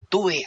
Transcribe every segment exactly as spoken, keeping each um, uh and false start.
对了。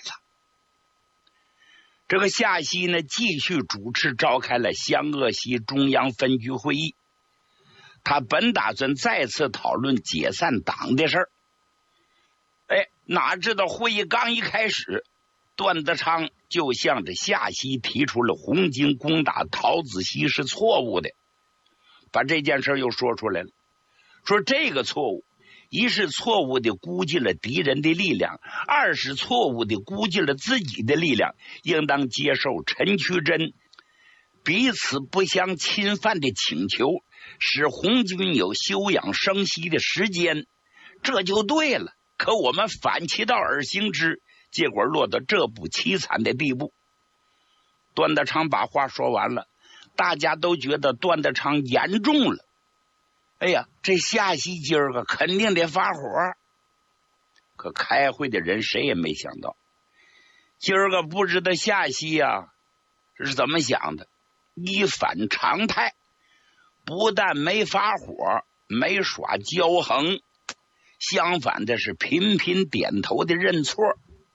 这个夏曦呢，继续主持召开了湘鄂西中央分局会议，他本打算再次讨论解散党的事儿。哎，哪知道会议刚一开始，段德昌就向着夏曦提出了红军攻打陶子溪是错误的，把这件事又说出来了。说这个错误，一是错误的估计了敌人的力量，二是错误的估计了自己的力量，应当接受陈渠珍彼此不相侵犯的请求，使红军有休养生息的时间，这就对了。可我们反其道而行之，结果落到这步凄惨的地步。段德昌把话说完了，大家都觉得段德昌严重了。哎呀，这夏曦今儿个肯定得发火。可开会的人谁也没想到，今儿个不知道夏曦呀是怎么想的，一反常态，不但没发火，没耍骄横，相反的是频频点头的认错。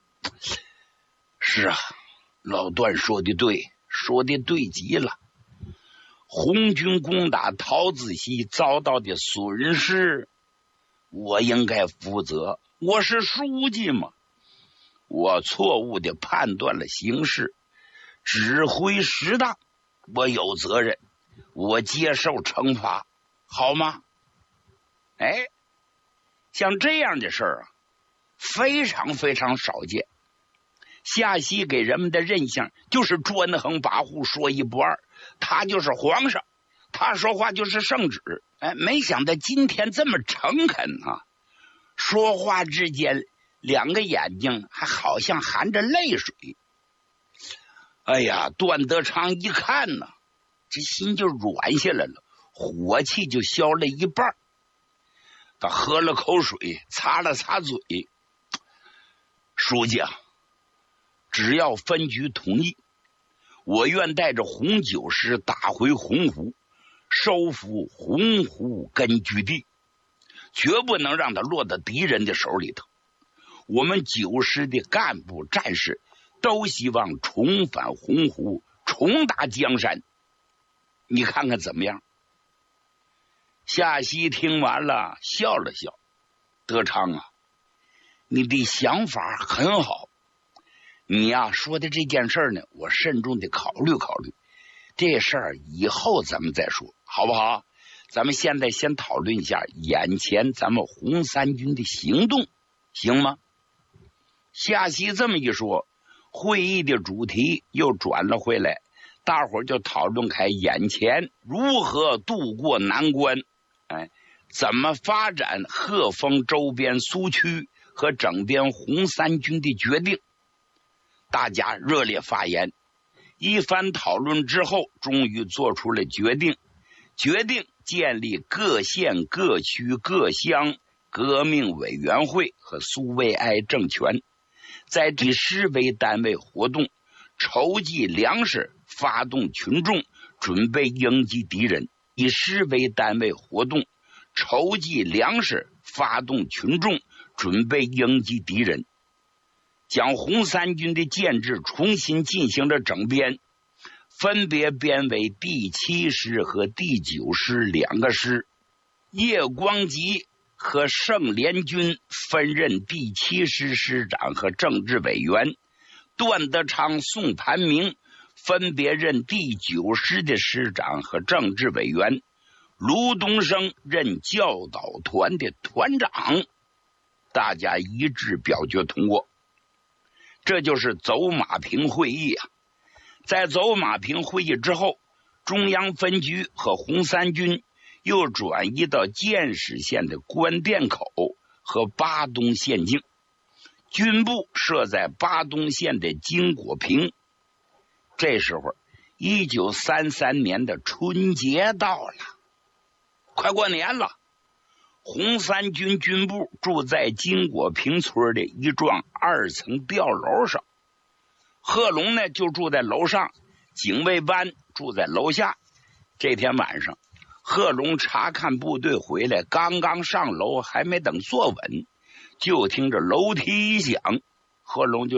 是啊，老段说的对，说的对极了。红军攻打陶子溪遭到的损失，我应该负责，我是书记嘛，我错误的判断了形势，指挥失当，我有责任，我接受惩罚，好吗？哎，像这样的事儿啊，非常非常少见。夏曦给人们的印象就是专横跋扈，说一不二，他就是皇上，他说话就是圣旨。哎，没想到今天这么诚恳啊，说话之间两个眼睛还好像含着泪水。哎呀，段德昌一看呢，这心就软下来了，火气就消了一半。他喝了口水，擦了擦嘴，书记啊，只要分局同意，我愿带着红九师打回洪湖，收复洪湖根据地，绝不能让它落到敌人的手里头。我们九师的干部战士都希望重返洪湖，重打江山，你看看怎么样？夏曦听完了笑了笑，德昌啊，你的想法很好，你呀、啊、说的这件事呢，我慎重的考虑考虑，这事儿以后咱们再说，好不好？咱们现在先讨论一下眼前咱们红三军的行动，行吗？夏曦这么一说，会议的主题又转了回来，大伙儿就讨论开眼前如何渡过难关，哎，怎么发展鹤峰周边苏区和整编红三军的决定。大家热烈发言，一番讨论之后，终于做出了决定，决定建立各县各区各乡革命委员会和苏维埃政权，在以师为单位活动，筹集粮食，发动群众，准备迎击敌人。以师为单位活动，筹集粮食，发动群众，准备迎击敌人。将红三军的建制重新进行了整编，分别编为第七师和第九师两个师，叶光吉和盛联军分任第七师师长和政治委员，段德昌、宋盘明分别任第九师的师长和政治委员，卢东升任教导团的团长。大家一致表决通过。这就是走马坪会议啊。在走马坪会议之后，中央分局和红三军又转移到建始县的关店口和巴东县境，军部设在巴东县的金果坪。这时候一九三三年的春节到了，快过年了。红三军军部住在金果坪村的一幢二层吊楼上，贺龙呢就住在楼上，警卫班住在楼下。这天晚上，贺龙查看部队回来，刚刚上楼，还没等坐稳，就听着楼梯一响，贺龙就